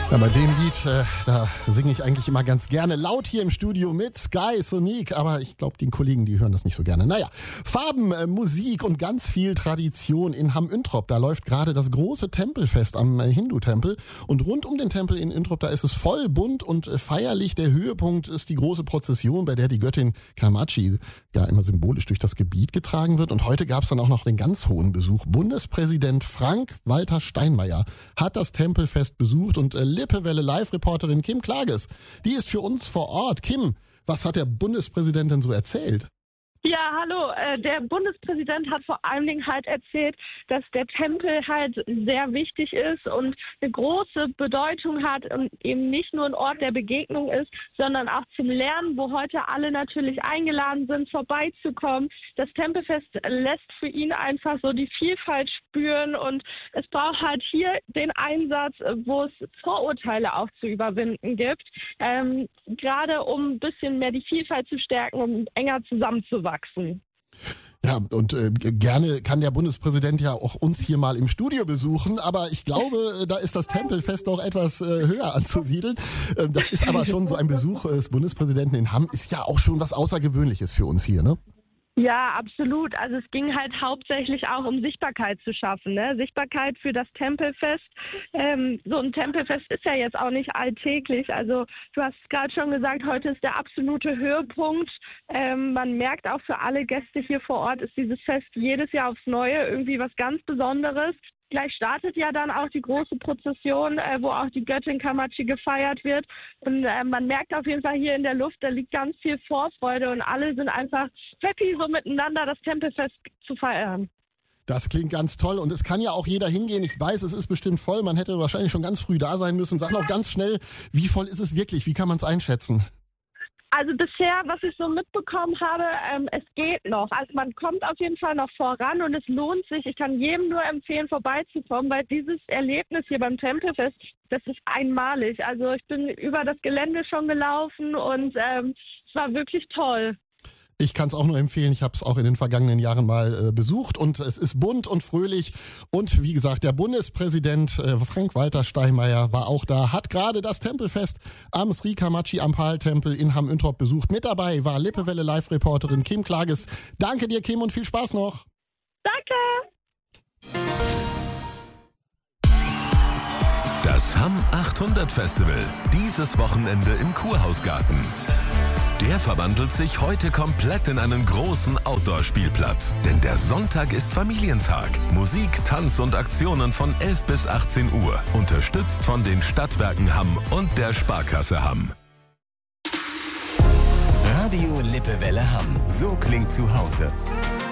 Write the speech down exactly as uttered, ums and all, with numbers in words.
Ja, bei dem Lied, äh, da singe ich eigentlich immer ganz gerne laut hier im Studio mit Sky, Sonique, aber ich glaube, die Kollegen, die hören das nicht so gerne. Naja, Farben, äh, Musik und ganz viel Tradition in Hamm-Üntrop. Da läuft gerade das große Tempelfest am äh, Hindu-Tempel und rund um den Tempel in Üntrop, da ist es voll bunt und äh, feierlich. Der Höhepunkt ist die große Prozession, bei der die Göttin Kamachi ja immer symbolisch durch das Gebiet getragen wird. Und heute gab es dann auch noch den ganz hohen Besuch. Bundespräsident Frank-Walter Steinmeier hat das Tempelfest besucht und äh, Lippewelle-Live-Reporterin Kim Klages, die ist für uns vor Ort. Kim, was hat der Bundespräsident denn so erzählt? Ja, hallo. Äh, der Bundespräsident hat vor allen Dingen halt erzählt, dass der Tempel halt sehr wichtig ist und eine große Bedeutung hat und eben nicht nur ein Ort der Begegnung ist, sondern auch zum Lernen, wo heute alle natürlich eingeladen sind, vorbeizukommen. Das Tempelfest lässt für ihn einfach so die Vielfalt spüren und es braucht halt hier den Einsatz, wo es Vorurteile auch zu überwinden gibt, ähm, gerade um ein bisschen mehr die Vielfalt zu stärken und um enger zusammenzuwachsen. Ja, und äh, gerne kann der Bundespräsident ja auch uns hier mal im Studio besuchen, aber ich glaube, da ist das Tempelfest noch etwas äh, höher anzusiedeln. Äh, das ist aber schon so ein Besuch des Bundespräsidenten in Hamm, ist ja auch schon was Außergewöhnliches für uns hier, ne? Ja, absolut. Also es ging halt hauptsächlich auch um Sichtbarkeit zu schaffen, ne? Sichtbarkeit für das Tempelfest. Ähm, so ein Tempelfest ist ja jetzt auch nicht alltäglich. Also du hast gerade schon gesagt, heute ist der absolute Höhepunkt. Ähm, man merkt auch für alle Gäste hier vor Ort, ist dieses Fest jedes Jahr aufs Neue irgendwie was ganz Besonderes. Gleich startet ja dann auch die große Prozession, äh, wo auch die Göttin Kamachi gefeiert wird. Und äh, man merkt auf jeden Fall hier in der Luft, da liegt ganz viel Vorfreude und alle sind einfach happy, so miteinander das Tempelfest zu feiern. Das klingt ganz toll und es kann ja auch jeder hingehen. Ich weiß, es ist bestimmt voll. Man hätte wahrscheinlich schon ganz früh da sein müssen. Sag noch ganz schnell, wie voll ist es wirklich? Wie kann man es einschätzen? Also bisher, was ich so mitbekommen habe, ähm, es geht noch. Also man kommt auf jeden Fall noch voran und es lohnt sich. Ich kann jedem nur empfehlen, vorbeizukommen, weil dieses Erlebnis hier beim Tempelfest, das ist einmalig. Also ich bin über das Gelände schon gelaufen und ähm, es war wirklich toll. Ich kann es auch nur empfehlen. Ich habe es auch in den vergangenen Jahren mal äh, besucht und es ist bunt und fröhlich. Und wie gesagt, der Bundespräsident äh, Frank-Walter Steinmeier war auch da, hat gerade das Tempelfest am Sri Kamachi Ampal-Tempel in Hamm-Üntrop besucht. Mit dabei war Lippewelle-Live-Reporterin Kim Klages. Danke dir, Kim, und viel Spaß noch. Danke. Das Hamm achthundert Festival, dieses Wochenende im Kurhausgarten. Der verwandelt sich heute komplett in einen großen Outdoor-Spielplatz. Denn der Sonntag ist Familientag. Musik, Tanz und Aktionen von elf bis achtzehn Uhr. Unterstützt von den Stadtwerken Hamm und der Sparkasse Hamm. Radio Lippewelle Hamm. So klingt zu Hause.